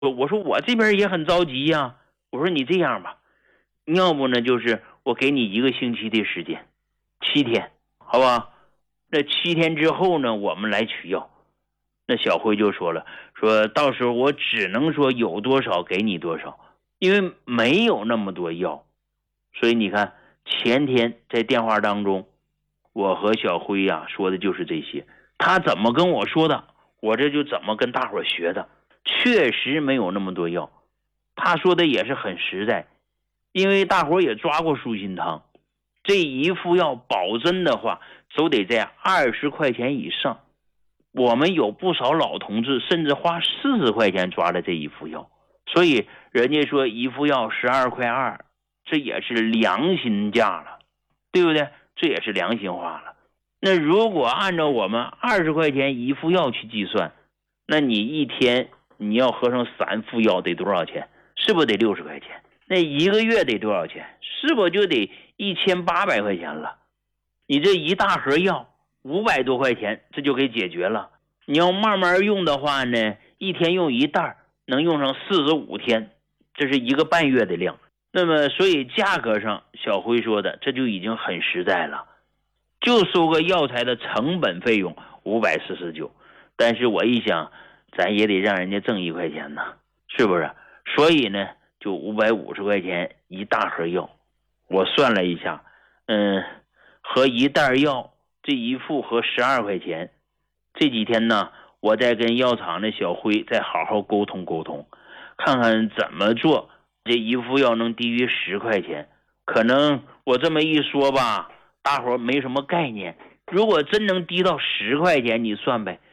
我说我这边也很着急呀。我说你这样吧，要不呢就是我给你1个星期的时间，7天，好吧？那7天之后呢，我们来取药。那小辉就说了，说到时候我只能说有多少给你多少，因为没有那么多药。所以你看，前天在电话当中，我和小辉呀说的就是这些，他怎么跟我说的，我这就怎么跟大伙学的。确实没有那么多药，他说的也是很实在，因为大伙也抓过舒心汤，这一副药保真的话都得在20块钱以上。我们有不少老同志甚至花40块钱抓了这一副药，所以人家说一副药12.2块，这也是良心价了，对不对？这也是良心话了。那如果按照我们20块钱一副药去计算，那你一天你要喝上3副药得多少钱？是不是得60块钱？那1个月得多少钱？是不是就得1800块钱了？你这一大盒药500多块钱，这就给解决了。你要慢慢用的话呢，一天用1袋，能用上45天，这是1个半月的量。那么所以价格上小辉说的这就已经很实在了，就收个药材的成本费用549，但是我一想咱也得让人家挣1块钱呢，是不是？所以呢就550块钱一大盒药。我算了一下，和1袋药这一副合12块钱。这几天呢我再跟药厂的小辉再好好沟通沟通，看看怎么做这一副药能低于10块钱。可能我这么一说吧，大伙没什么概念。如果真能低到10块钱，你算呗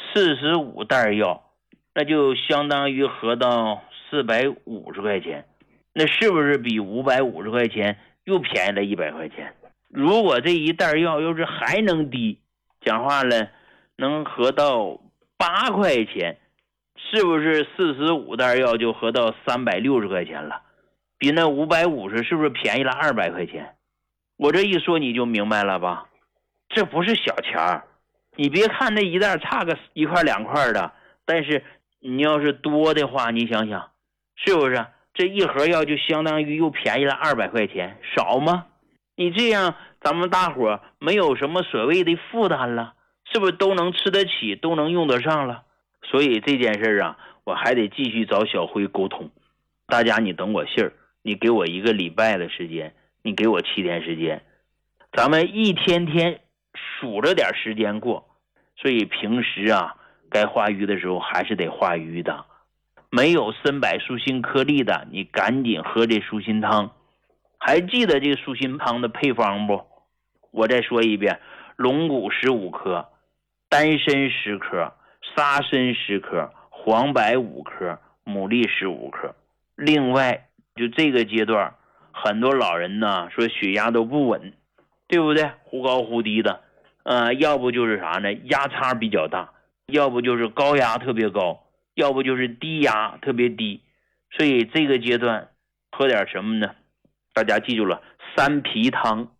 ，45袋药，那就相当于合到450块钱，那是不是比550块钱又便宜了100块钱？如果这一袋药要是还能低，讲话了能合到8块钱，是不是45袋药就合到360块钱了？比那550是不是便宜了200块钱？我这一说你就明白了吧？这不是小钱儿。你别看那一袋差个1块2块的，但是你要是多的话，你想想是不是这一盒药就相当于又便宜了200块钱，少吗？你这样咱们大伙没有什么所谓的负担了，是不是都能吃得起，都能用得上了？所以这件事啊，我还得继续找小辉沟通。大家你等我信儿，你给我1个礼拜的时间，你给我7天时间，咱们一天天数着点时间过。所以平时啊该化瘀的时候还是得化瘀的。没有参柏舒心颗粒的，你赶紧喝这舒心汤。还记得这个舒心汤的配方不？我再说一遍，龙骨15克，丹参10克，沙参10克，黄柏5克，牡蛎15克。另外就这个阶段很多老人呢说血压都不稳，对不对？忽高忽低的，要不就是啥呢？压差比较大，要不就是高压特别高，要不就是低压特别低。所以这个阶段喝点什么呢？大家记住了，3皮汤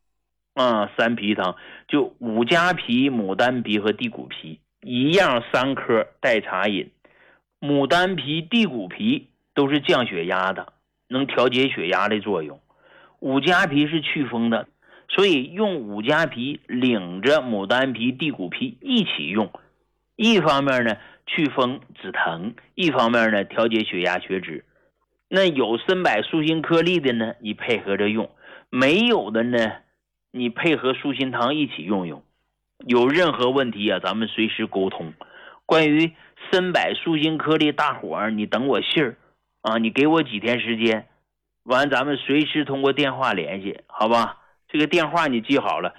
，3皮汤就五加皮、牡丹皮和地骨皮一样3颗代茶饮。牡丹皮、地骨皮都是降血压的，能调节血压的作用。五加皮是祛风的，所以用五加皮领着牡丹皮、地骨皮一起用，一方面呢祛风止疼，一方面呢调节血压血脂。那有参柏舒心颗粒的呢，你配合着用；没有的呢，你配合舒心汤一起用用。有任何问题啊，咱们随时沟通。关于参柏舒心颗粒，大伙儿你等我信儿啊，你给我几天时间，完咱们随时通过电话联系，好吧？这个电话你记好了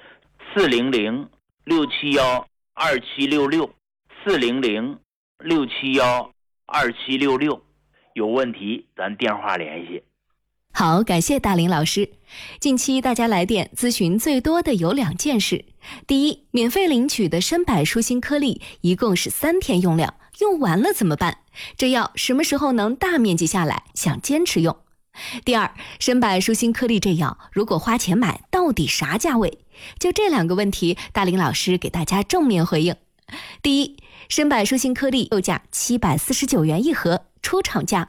，400-671-2766，400-671-2766，有问题咱电话联系。 好，感谢大林老师。近期大家来电咨询最多的有2件事。第一，免费领取的参柏舒心颗粒一共是3天用量，用完了怎么办？这药什么时候能大面积下来？想坚持用。第二，参柏舒心颗粒这药如果花钱买，到底啥价位？就这2个问题，大林老师给大家正面回应。第一，参柏舒心颗粒售价749元一盒， 出厂价